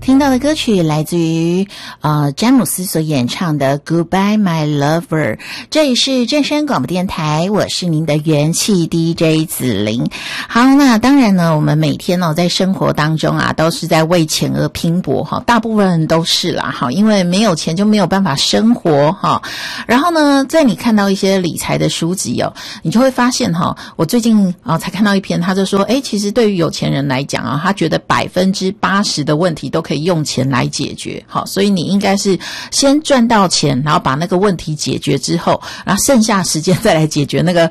听到的歌曲来自于詹姆斯所演唱的 Goodbye My Lover。 这里是正声广播电台，我是您的元气 DJ 子琳。好，那当然呢，我们每天在生活当中啊，都是在为钱而拼搏哈，大部分人都是啦哈，因为没有钱就没有办法生活哈。然后呢，在你看到一些理财的书籍你就会发现我最近才看到一篇，他就说其实对于有钱人来讲他觉得80%的问题都可以用钱来解决。好，所以你应该是先赚到钱，然后把那个问题解决之后，然后剩下时间再来解决那个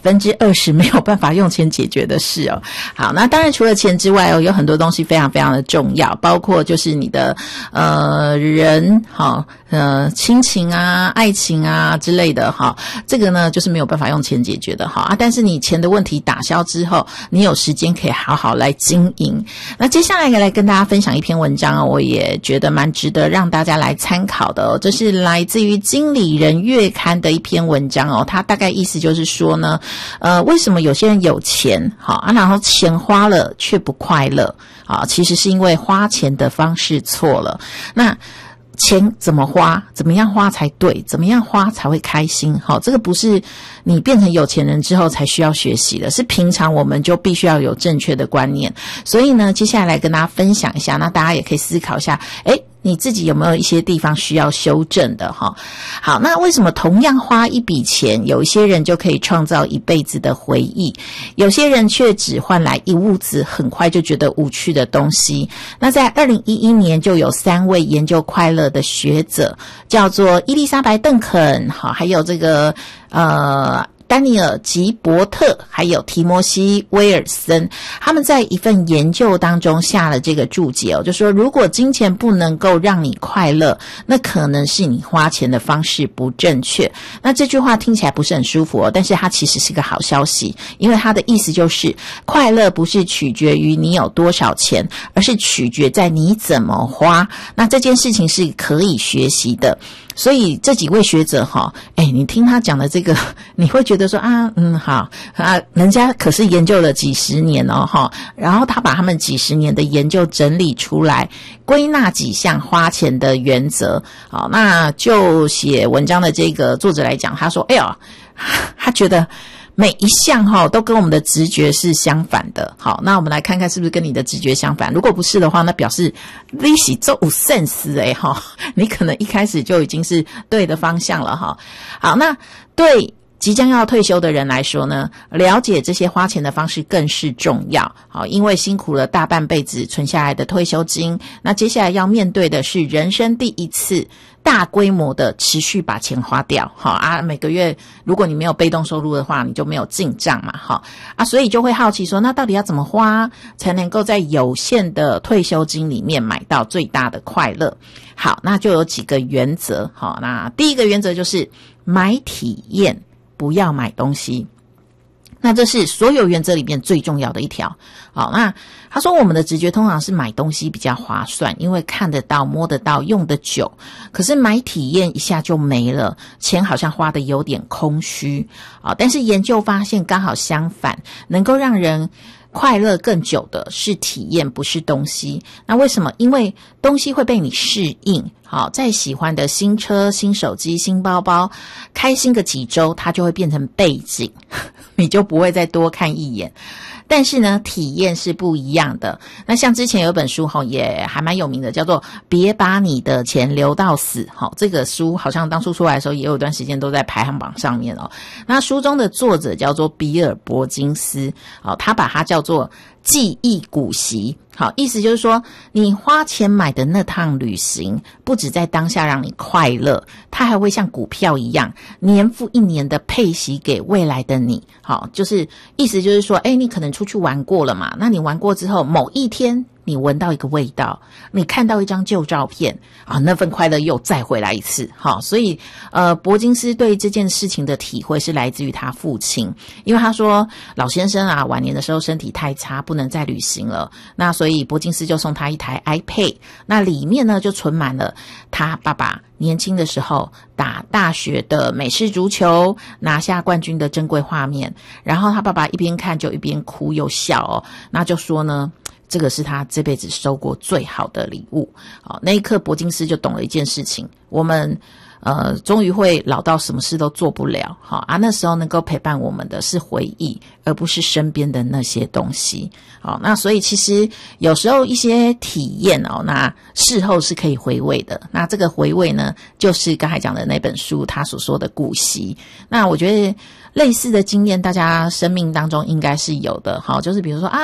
20%没有办法用钱解决的事好，那当然除了钱之外有很多东西非常非常的重要，包括就是你的人亲情啊、爱情啊之类的这个呢就是没有办法用钱解决的但是你钱的问题打消之后，你有时间可以好好来经营。那接下来跟大家分享一篇文章我也觉得蛮值得让大家来参考的这是来自于经理人月刊的一篇文章它大概意思就是说呢为什么有些人有钱然后钱花了却不快乐其实是因为花钱的方式错了。那钱怎么花，怎么样花才对，怎么样花才会开心这个不是你变成有钱人之后才需要学习的，是平常我们就必须要有正确的观念。所以呢，接下来跟大家分享一下，那大家也可以思考一下你自己有没有一些地方需要修正的好，那为什么同样花一笔钱，有一些人就可以创造一辈子的回忆，有些人却只换来一屋子很快就觉得无趣的东西？那在2011年就有3位研究快乐的学者，叫做伊丽莎白·邓肯还有这个丹尼尔·吉伯特还有提摩西·威尔森，他们在一份研究当中下了这个注解就说如果金钱不能够让你快乐，那可能是你花钱的方式不正确。那这句话听起来不是很舒服但是它其实是个好消息，因为它的意思就是快乐不是取决于你有多少钱，而是取决在你怎么花。那这件事情是可以学习的。所以这几位学者你听他讲的这个，你会觉得说好人家可是研究了几十年然后他把他们几十年的研究整理出来，归纳几项花钱的原则。好，那就写文章的这个作者来讲，他说他觉得每一项都跟我们的直觉是相反的。好，那我们来看看是不是跟你的直觉相反。如果不是的话，那表示你是做有 sense 你可能一开始就已经是对的方向了好，那对即将要退休的人来说呢，了解这些花钱的方式更是重要。好，因为辛苦了大半辈子存下来的退休金，那接下来要面对的是人生第一次大规模的持续把钱花掉。好每个月如果你没有被动收入的话，你就没有进账嘛。所以就会好奇说，那到底要怎么花才能够在有限的退休金里面买到最大的快乐？好，那就有几个原则。好，那第一个原则就是买体验，不要买东西。那这是所有原则里面最重要的一条。好，那他说我们的直觉通常是买东西比较划算，因为看得到、摸得到、用得久。可是买体验一下就没了，钱好像花得有点空虚。但是研究发现刚好相反，能够让人快乐更久的是体验，不是东西。那为什么？因为东西会被你适应。好，再喜欢的新车、新手机、新包包，开心个几周，它就会变成背景，你就不会再多看一眼。但是呢，体验是不一样的。那像之前有一本书也还蛮有名的，叫做《别把你的钱留到死》。这个书好像当初出来的时候也有一段时间都在排行榜上面那书中的作者叫做比尔·伯金斯，他把它叫做记忆股息。好，意思就是说你花钱买的那趟旅行不只在当下让你快乐，它还会像股票一样年复一年的配息给未来的你。好，就是意思就是说你可能出去玩过了嘛，那你玩过之后某一天你闻到一个味道，你看到一张旧照片那份快乐又再回来一次。好，所以伯金斯对这件事情的体会是来自于他父亲，因为他说老先生晚年的时候身体太差，不能再旅行了，那所以伯金斯就送他一台 iPad， 那里面呢就存满了他爸爸年轻的时候打大学的美式足球拿下冠军的珍贵画面。然后他爸爸一边看就一边哭又笑那就说呢， 这个是他这辈子收过最好的礼物。好，那一刻伯金斯就懂了一件事情，我们终于会老到什么事都做不了。好啊，那时候能够陪伴我们的是回忆，而不是身边的那些东西。好，那所以其实有时候一些体验那事后是可以回味的。那这个回味呢，就是刚才讲的那本书他所说的顾惜。那我觉得类似的经验大家生命当中应该是有的。好，就是比如说